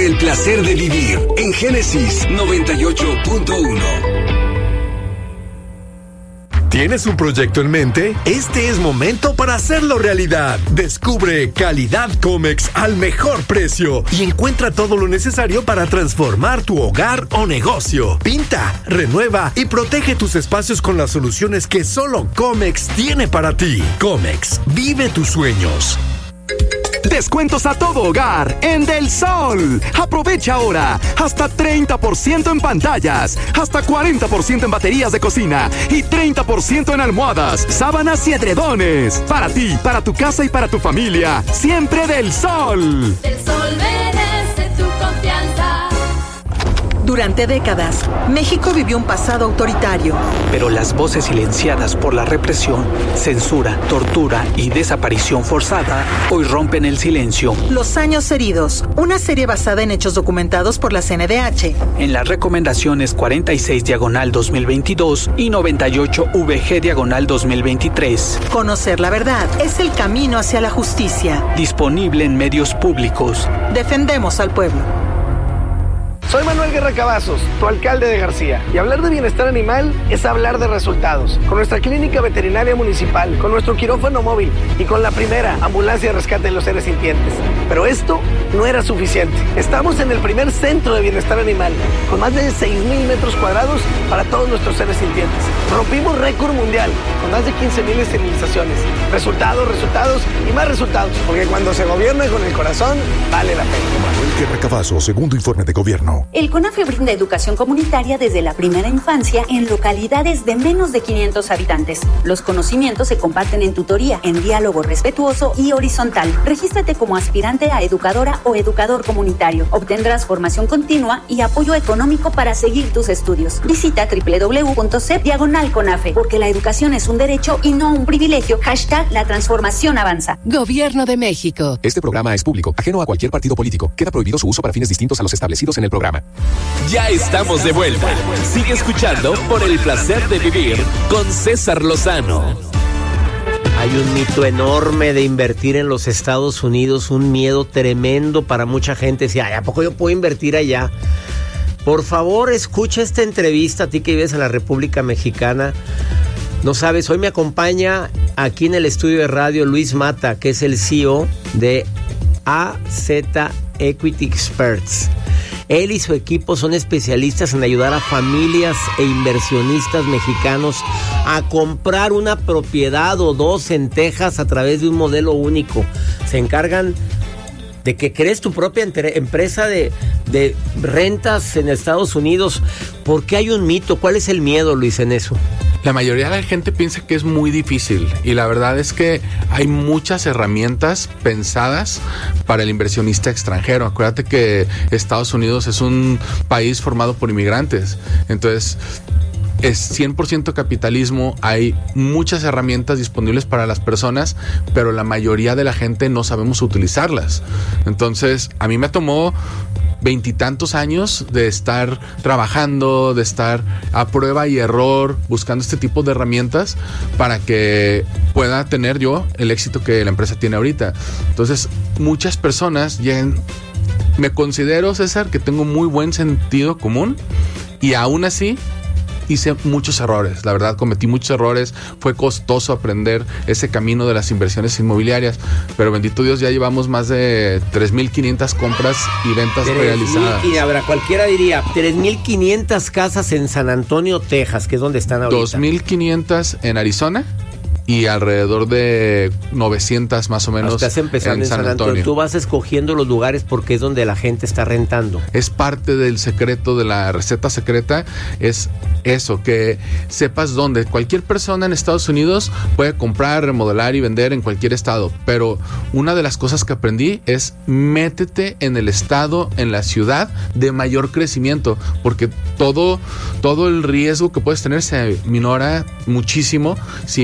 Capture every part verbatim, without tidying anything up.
el placer de vivir en Génesis noventa y ocho punto uno. ¿Tienes un proyecto en mente? Este es momento para hacerlo realidad. Descubre Calidad Comex al mejor precio y encuentra todo lo necesario para transformar tu hogar o negocio. Pinta, renueva y protege tus espacios con las soluciones que solo Comex tiene para ti. Comex, vive tus sueños. Descuentos a todo hogar en Del Sol. Aprovecha ahora. Hasta treinta por ciento en pantallas, hasta cuarenta por ciento en baterías de cocina y treinta por ciento en almohadas, sábanas y edredones. Para ti, para tu casa y para tu familia. Siempre Del Sol. Del Sol merece tu confianza. Durante décadas, México vivió un pasado autoritario. Pero las voces silenciadas por la represión, censura, tortura y desaparición forzada hoy rompen el silencio. Los años heridos, una serie basada en hechos documentados por la C N D H. En las recomendaciones cuarenta y seis diagonal dos mil veintidós y noventa y ocho V G diagonal dos mil veintitrés. Conocer la verdad es el camino hacia la justicia. Disponible en medios públicos. Defendemos al pueblo. Soy Manuel Guerra Cavazos, tu alcalde de García, y hablar de bienestar animal es hablar de resultados. Con nuestra clínica veterinaria municipal, con nuestro quirófano móvil y con la primera ambulancia de rescate de los seres sintientes. Pero esto no era suficiente. Estamos en el primer centro de bienestar animal, con más de seis mil metros cuadrados para todos nuestros seres sintientes. Rompimos récord mundial, con más de quince mil esterilizaciones. Resultados, resultados y más resultados, porque cuando se gobierna con el corazón, vale la pena. Manuel Guerra Cavazos, segundo informe de gobierno. El CONAFE brinda educación comunitaria desde la primera infancia en localidades de menos de quinientos habitantes. Los conocimientos se comparten en tutoría, en diálogo respetuoso y horizontal. Regístrate como aspirante a educadora o educador comunitario. Obtendrás formación continua y apoyo económico para seguir tus estudios. Visita doble u doble u doble u punto c e p diagonal CONAFE, porque la educación es un derecho y no un privilegio. Hashtag la transformación avanza. Gobierno de México. Este programa es público, ajeno a cualquier partido político. Queda prohibido su uso para fines distintos a los establecidos en el programa. Ya estamos de vuelta. Sigue escuchando Por el placer de vivir con César Lozano. Hay un mito enorme de invertir en los Estados Unidos, un miedo tremendo para mucha gente. Si, ¿a poco yo puedo invertir allá? Por favor, escucha esta entrevista, a ti que vives en la República Mexicana. No sabes, hoy me acompaña aquí en el estudio de radio Luis Mata, que es el C E O de A Z Equity Experts. Él y su equipo son especialistas en ayudar a familias e inversionistas mexicanos a comprar una propiedad o dos en Texas a través de un modelo único. Se encargan de que crees tu propia entre- empresa de, de rentas en Estados Unidos. ¿Por qué hay un mito? ¿Cuál es el miedo, Luis, en eso? La mayoría de la gente piensa que es muy difícil y la verdad es que hay muchas herramientas pensadas para el inversionista extranjero. Acuérdate que Estados Unidos es un país formado por inmigrantes, entonces es cien por ciento capitalismo, hay muchas herramientas disponibles para las personas, pero la mayoría de la gente no sabemos utilizarlas. Entonces, a mí me tomó veintitantos años de estar trabajando, de estar a prueba y error, buscando este tipo de herramientas para que pueda tener yo el éxito que la empresa tiene ahorita. Entonces, muchas personas llegan. Me considero, César, que tengo muy buen sentido común y aún así hice muchos errores, la verdad cometí muchos errores, fue costoso aprender ese camino de las inversiones inmobiliarias, pero bendito Dios ya llevamos más de tres mil quinientas compras y ventas realizadas. Y habrá cualquiera diría, tres mil quinientas casas en San Antonio, Texas, que es donde están ahorita. dos mil quinientas en Arizona y alrededor de novecientas más o menos. Estás empezando en San, San Antonio. Antonio. Tú vas escogiendo los lugares porque es donde la gente está rentando. Es parte del secreto de la receta secreta, es eso, que sepas dónde. Cualquier persona en Estados Unidos puede comprar, remodelar y vender en cualquier estado, pero una de las cosas que aprendí es métete en el estado, en la ciudad de mayor crecimiento, porque todo, todo el riesgo que puedes tener se minora muchísimo si empiezas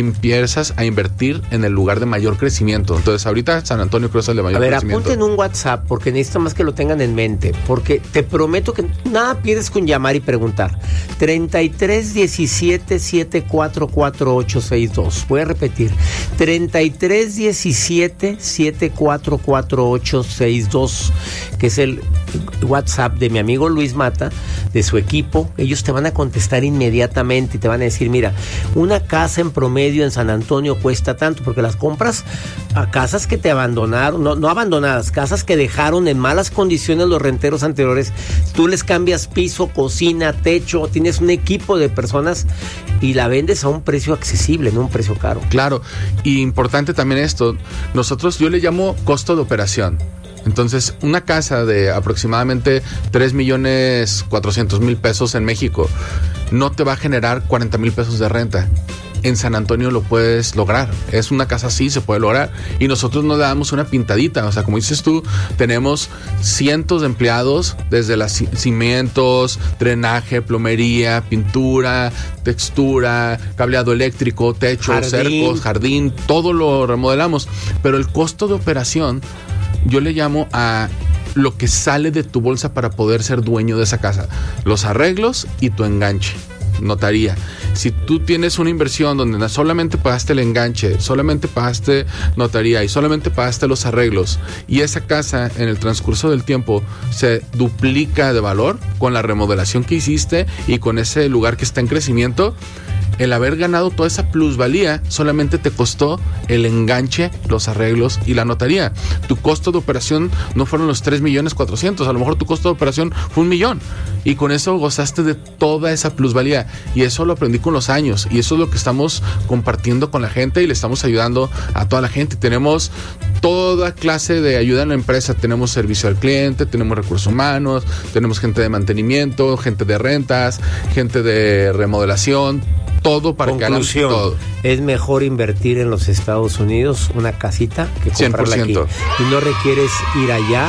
empresas a invertir en el lugar de mayor crecimiento. Entonces, ahorita San Antonio creo que es el de mayor a ver, crecimiento. Apunten un WhatsApp, porque necesito más que lo tengan en mente, porque te prometo que nada pierdes con llamar y preguntar. treinta y tres diecisiete setenta y cuatro cuarenta y ocho sesenta y dos. Voy a repetir. treinta y tres diecisiete setenta y cuatro cuarenta y ocho sesenta y dos, que es el WhatsApp de mi amigo Luis Mata, de su equipo. Ellos te van a contestar inmediatamente y te van a decir, mira, una casa en promedio en San Antonio cuesta tanto, porque las compras a casas que te abandonaron, no, no abandonadas, casas que dejaron en malas condiciones los renteros anteriores, tú les cambias piso, cocina, techo, tienes un equipo de personas y la vendes a un precio accesible, no un precio caro. Claro, y importante también esto, nosotros, yo le llamo costo de operación. Entonces, una casa de aproximadamente tres millones cuatrocientos mil pesos en México no te va a generar cuarenta mil pesos de renta. En San Antonio lo puedes lograr. Es una casa así, se puede lograr. Y nosotros nos damos una pintadita. O sea, como dices tú, tenemos cientos de empleados, desde los cimientos, drenaje, plomería, pintura, textura, cableado eléctrico, techo, jardín. cercos, jardín, todo lo remodelamos. Pero el costo de operación, yo le llamo a lo que sale de tu bolsa para poder ser dueño de esa casa. Los arreglos y tu enganche. Notaría. Si tú tienes una inversión donde solamente pagaste el enganche, solamente pagaste notaría y solamente pagaste los arreglos, y esa casa en el transcurso del tiempo se duplica de valor con la remodelación que hiciste y con ese lugar que está en crecimiento, el haber ganado toda esa plusvalía solamente te costó el enganche, los arreglos y la notaría. Tu costo de operación no fueron los tres millones cuatrocientos, a lo mejor tu costo de operación fue un millón, y con eso gozaste de toda esa plusvalía, y eso lo aprendí con los años, y eso es lo que estamos compartiendo con la gente y le estamos ayudando a toda la gente. Tenemos toda clase de ayuda en la empresa, tenemos servicio al cliente, tenemos recursos humanos, tenemos gente de mantenimiento, gente de rentas, gente de remodelación, todo para Conclusión, que hagan todo. Es mejor invertir en los Estados Unidos una casita que comprarla cien por ciento. aquí. Y no requieres ir allá,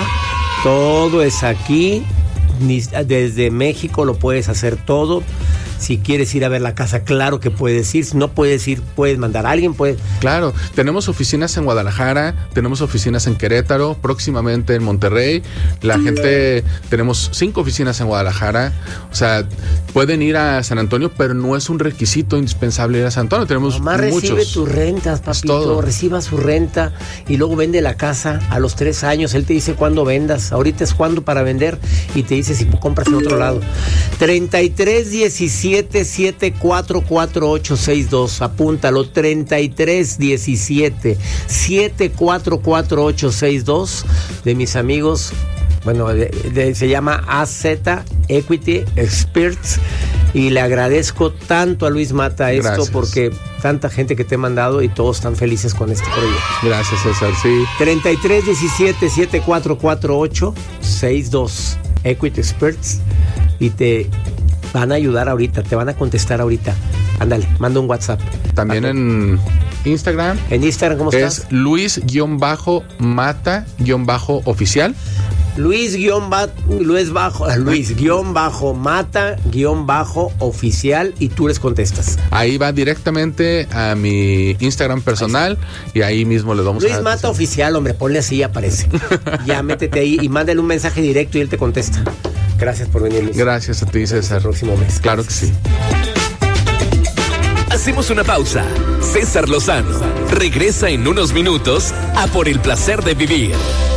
todo es aquí, ni, desde México lo puedes hacer todo. Si quieres ir a ver la casa, claro que puedes ir. Si no puedes ir, puedes mandar a alguien. Puedes... Claro, tenemos oficinas en Guadalajara, tenemos oficinas en Querétaro, próximamente en Monterrey. La gente, tenemos cinco oficinas en Guadalajara. O sea, pueden ir a San Antonio, pero no es un requisito indispensable ir a San Antonio. Tenemos Mamá muchos. Recibe tus rentas, papito. Reciba su renta y luego vende la casa a los tres años. Él te dice cuándo vendas. Ahorita es cuándo para vender y te dice si compras en otro lado. treinta y tres diecisiete setenta y cuatro cuarenta y ocho sesenta y dos. Apúntalo. treinta y tres diecisiete setenta y cuatro cuarenta y ocho sesenta y dos de mis amigos. Bueno, de, de, se llama A Z Equity Experts, y le agradezco tanto a Luis Mata esto. Gracias. Porque tanta gente que te he mandado y todos están felices con este proyecto. Gracias, César, sí. treinta y tres diecisiete setenta y cuatro cuarenta y ocho sesenta y dos Equity Experts, y te van a ayudar ahorita, te van a contestar ahorita. Ándale, manda un WhatsApp. También en Instagram. En Instagram, ¿cómo estás? Es Luis-Mata-Oficial. Luis guión Luis bajo Luis guión bajo Mata guión bajo oficial, y tú les contestas. Ahí va directamente a mi Instagram personal, ahí y ahí mismo les vamos Luis a Luis Mata oficial, hombre, ponle así y aparece. Ya métete ahí y mándale un mensaje directo y él te contesta. Gracias por venir, Luis. Gracias a ti, César. El próximo mes. Claro que sí. Hacemos una pausa. César Lozano regresa en unos minutos a Por el Placer de Vivir.